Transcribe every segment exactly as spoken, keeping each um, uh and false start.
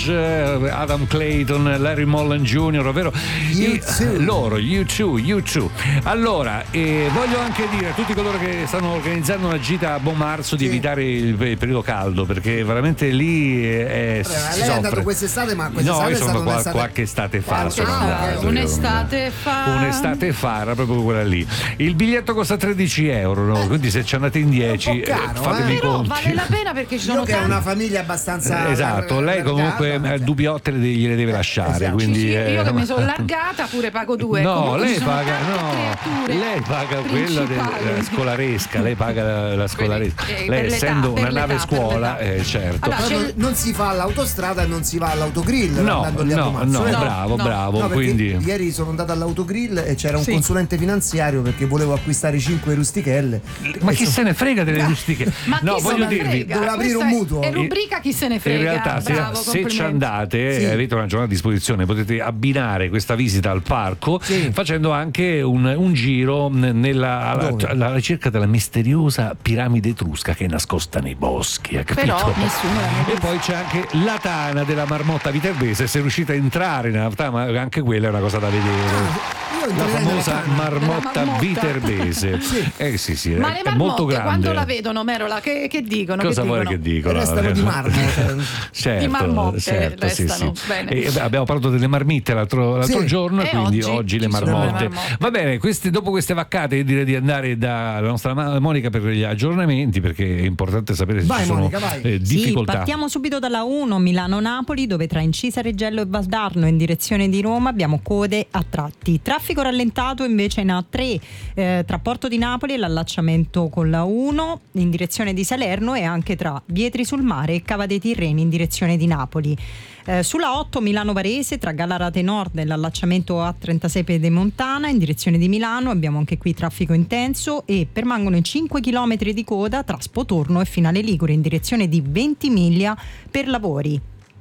Savage, Adam Clayton, Larry Mullen Junior, ovvero i, loro, U due, U due. Allora, eh, voglio anche dire a tutti coloro che stanno organizzando una gita a buon marzo di sì. evitare il, il periodo caldo, perché veramente lì è, Vabbè, lei è andato quest'estate, ma quest'estate no, io sono qua, un'estate... qualche estate fa qualche sono andato, un'estate fa un'estate fa era proprio quella lì. Il biglietto costa tredici euro, no? Eh. Quindi se ci andate in dieci caro, fatemi eh. i conti. Vale la pena perché ci sono io che è una famiglia abbastanza esatto, lei comunque largata, dubbiotte gliele deve lasciare, esatto. quindi sì, sì, eh, io che ma... mi sono largata pure pago due. no, comunque lei paga no, lei paga quella della scolaresca, lei paga la, la scolaresca. Quindi, eh, lei essendo una nave scuola, eh, certo. Allora, non, non si fa all'autostrada e non si va all'autogrill. No, no, no, no, bravo, no. bravo. No, quindi ieri sono andato all'autogrill e c'era un sì. consulente finanziario perché volevo acquistare cinque rustichelle. ma chi se ne frega delle rustiche? Ma no, chi voglio se ne dirvi, frega? doveva aprire un mutuo. È rubrica chi se ne frega. In realtà, Bravo, se, se ci andate, sì. avete una giornata a disposizione, potete abbinare questa visita al parco sì. facendo anche un, un giro nella alla, alla ricerca della misteriosa piramide etrusca che è nascosta nei boschi. Capito? Però nessuno l'ha e poi c'è anche la tana della marmotta viterbese. Se riuscite a entrare nella tana, anche quella è una cosa da vedere. La famosa marmotta, marmotta viterbese. sì. Eh sì, sì, ma è, le è molto grande. Quando la vedono, Merola, che, che dicono? Cosa che vuole dicono? che dicono? Restano di marmo. certo, di marmotte certo, restano. Sì, sì. Bene. E, beh, abbiamo parlato delle marmitte l'altro, l'altro sì. giorno, e quindi oggi, oggi le marmotte. le marmotte. Va bene, queste, dopo queste vaccate io direi di andare dalla nostra Monica per gli aggiornamenti, perché è importante sapere se vai, ci sono Monica, vai. Eh, difficoltà. Sì, partiamo subito dalla uno Milano-Napoli, dove tra Incisa Reggello e Valdarno in direzione di Roma abbiamo code a tratti. Traffico rallentato invece in A tre eh, tra Porto di Napoli e l'allacciamento con la uno in direzione di Salerno, e anche tra Vietri sul Mare e Cava dei Tirreni in direzione di Napoli. Eh, sulla otto Milano-Varese tra Gallarate Nord e l'allacciamento A trentasei Pedemontana in direzione di Milano abbiamo anche qui traffico intenso, e permangono i cinque chilometri di coda tra Spotorno e Finale Ligure in direzione di Ventimiglia per lavori.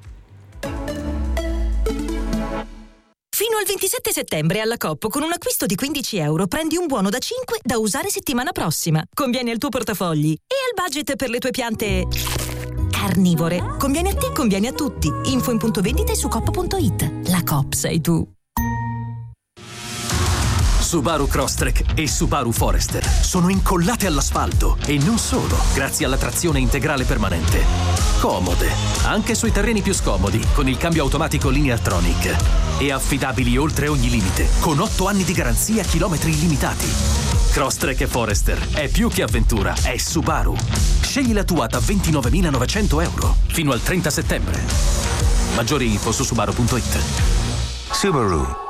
Fino al ventisette settembre alla Coop con un acquisto di quindici euro prendi un buono da cinque da usare settimana prossima. Conviene al tuo portafogli e al budget per le tue piante carnivore. Conviene a te, conviene a tutti. Info in punto vendita e su coop punto it. La Coop sei tu. Subaru Crosstrek e Subaru Forester sono incollate all'asfalto, e non solo, grazie alla trazione integrale permanente. Comode, anche sui terreni più scomodi, con il cambio automatico Lineartronic. E affidabili oltre ogni limite, con otto anni di garanzia a chilometri illimitati. Crosstrek e Forester è più che avventura, è Subaru. Scegli la tua da ventinovemilanovecento euro fino al trenta settembre. Maggiori info su subaru punto it. Subaru.